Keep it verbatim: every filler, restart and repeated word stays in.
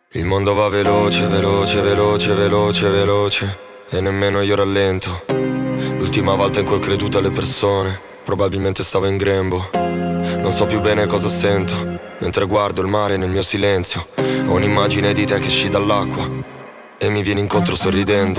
Il mondo va veloce, veloce, veloce, veloce, veloce e nemmeno io rallento. L'ultima volta in cui ho creduto alle persone probabilmente stavo in grembo. Non so più bene cosa sento mentre guardo il mare nel mio silenzio. Ho un'immagine di te che esci dall'acqua e mi vieni incontro sorridendo.